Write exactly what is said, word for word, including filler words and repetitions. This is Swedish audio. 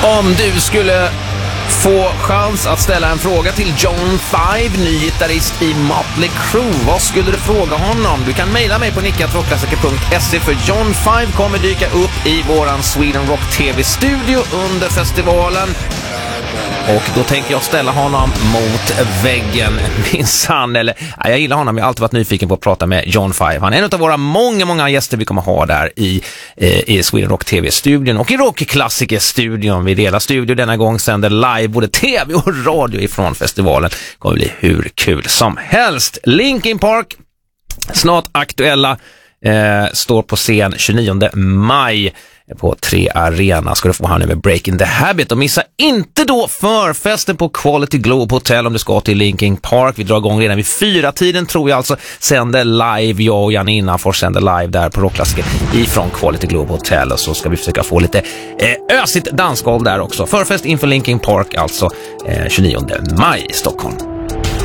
Om du skulle få chans att ställa en fråga till John Five, ny gitarrist i Motley Crue, vad skulle du fråga honom? Du kan mejla mig på nick at rockklassiker punkt se, för John Five kommer dyka upp i våran Sweden Rock T V-studio under festivalen. Och då tänker jag ställa honom mot väggen, minsann. Eller, ja, jag gillar honom, jag har alltid varit nyfiken på att prata med John Five. Han är en av våra många, många gäster vi kommer ha där i, eh, i Sweden Rock T V-studion och i Rockklassiker-studion. Vi delar studio denna gång, sänder live både tv och radio ifrån festivalen. Det kommer bli hur kul som helst. Linkin Park, snart aktuella, eh, står på scen tjugonionde maj på Tre Arena. Ska du få här nu med Breaking the Habit. Och missa inte då förfesten på Quality Globe Hotel om du ska till Linkin Park. Vi drar igång redan vid fyra tiden tror jag, alltså sänder live. Jag och Janne Innanfors sänder live där på Rockklassiker ifrån Quality Globe Hotel. Och så ska vi försöka få lite eh, ösigt dansgolv där också. Förfest inför Linkin Park alltså eh, tjugonionde maj i Stockholm.